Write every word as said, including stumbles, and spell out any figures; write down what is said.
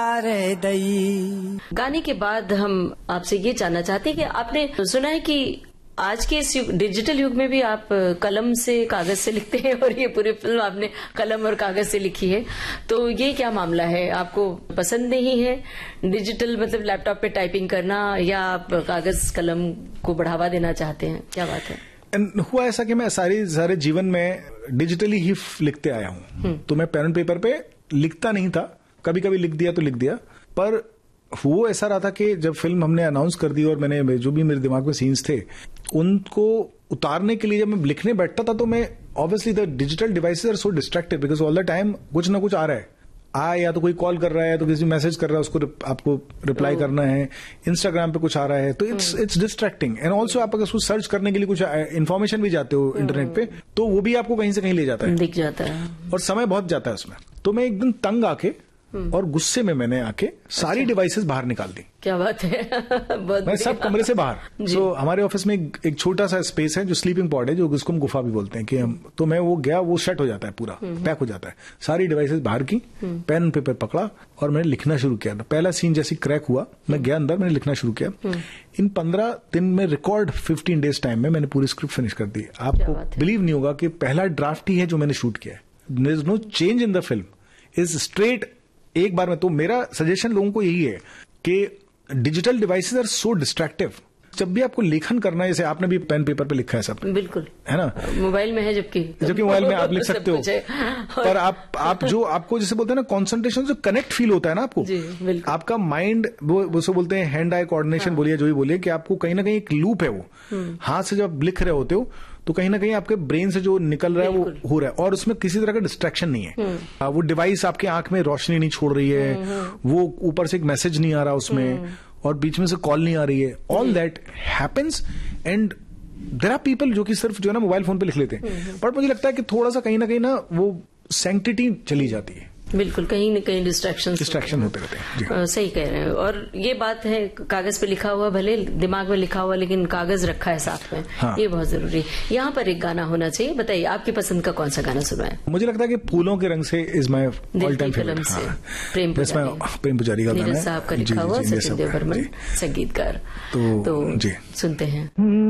गाने के बाद हम आपसे ये जानना चाहते हैं कि आपने सुना है कि आज के इस युग, डिजिटल युग में भी आप कलम से कागज से लिखते हैं और ये पूरी फिल्म आपने कलम और कागज से लिखी है, तो ये क्या मामला है? आपको पसंद नहीं है डिजिटल, मतलब लैपटॉप पे टाइपिंग करना, या आप कागज कलम को बढ़ावा देना चाहते हैं? क्या बात है? And हुआ ऐसा कि मैं सारी सारे जीवन में डिजिटली ही लिखते आया हूं, तो मैं पेन एंड पेपर पे लिखता नहीं था। कभी कभी लिख दिया तो लिख दिया, पर वो ऐसा रहा था कि जब फिल्म हमने अनाउंस कर दी और मैंने जो भी मेरे दिमाग में सीन्स थे उनको उतारने के लिए जब मैं लिखने बैठता था, तो मैं obviously the digital devices are so destructive because all the time कुछ ना कुछ आ रहा है, आ या तो कोई कॉल कर रहा है, तो किसी मैसेज कर रहा है, उसको आपको रिप्लाई करना है, इंस्टाग्राम पे कुछ आ रहा है, तो it's it's distracting. And also आप अगर उसको सर्च करने के लिए कुछ इन्फॉर्मेशन भी जाते हो इंटरनेट पे, तो वो भी आपको कहीं से कहीं ले जाता है, दिख जाता है, और समय बहुत जाता है उसमें। तो मैं एकदम तंग आके और गुस्से में मैंने आके सारी अच्छा। डिवाइसेस बाहर निकाल दी। क्या बात है। बहुत मैं सब कमरे से बाहर। सो so, हमारे ऑफिस में एक, एक छोटा सा स्पेस है जो स्लीपिंग पॉड है, जो जिसको हम गुफा भी बोलते हैं कि हम, तो मैं वो गया, वो शट हो जाता है, पूरा पैक हो जाता है, सारी डिवाइसेस बाहर की, पेन पेपर पकड़ा और मैंने लिखना शुरू किया। पहला सीन जैसे क्रैक हुआ, मैं गया अंदर, मैंने लिखना शुरू किया। इन पंद्रह दिन में रिकॉर्ड फिफ्टीन डेज टाइम में मैंने पूरी स्क्रिप्ट फिनिश कर दी। आपको बिलीव नहीं होगा कि पहला ड्राफ्ट ही है जो मैंने शूट किया है। There is no change in the film, is straight एक बार में। तो मेरा सजेशन लोगों को यही है कि digital devices are so destructive. जब भी आपको लेखन करना है, जैसे आपने भी पेन पेपर पे लिखा है सब, बिल्कुल है ना, मोबाइल में है, जबकि जबकि मोबाइल में आप लिख सकते हो, पर आप आप जो आपको जैसे बोलते हैं ना कॉन्सेंट्रेशन, जो कनेक्ट फील होता है ना आपको, आपका माइंड, वो उसको बोलते हैं हैंड आई कोऑर्डिनेशन, बोलिए जो भी बोलिए, कि आपको कहीं ना कहीं एक लूप है, वो हाथ से जब लिख रहे होते हो तो कहीं ना कहीं आपके ब्रेन से जो निकल रहा है वो हो रहा है, और उसमें किसी तरह का डिस्ट्रैक्शन नहीं है। वो डिवाइस आपके आंख में रोशनी नहीं छोड़ रही है, वो ऊपर से एक मैसेज नहीं आ रहा उसमें, और बीच में से कॉल नहीं आ रही है। All that happens, and there are people जो कि सिर्फ जो है ना मोबाइल फोन पे लिख लेते हैं, बट मुझे लगता है कि थोड़ा सा कहीं ना कहीं ना वो सैंक्टिटी चली जाती है। बिल्कुल, कहीं न कहीं डिस्ट्रैक्शन डिस्ट्रैक्शन होते रहते हैं। आ, सही कह रहे हैं। और ये बात है, कागज पे लिखा हुआ, भले दिमाग में लिखा हुआ, लेकिन कागज रखा है साथ में, हाँ। ये बहुत जरूरी है। यहाँ पर एक गाना होना चाहिए। बताइए आपकी पसंद का कौन सा गाना सुना है? मुझे लगता है कि फूलों के रंग से is my all time favourite. प्रेम पुजारी, प्रेम पुजारी का गाना साहब का लिखा हुआ, सचिन देव बर्मन संगीतकार। तो सुनते हैं।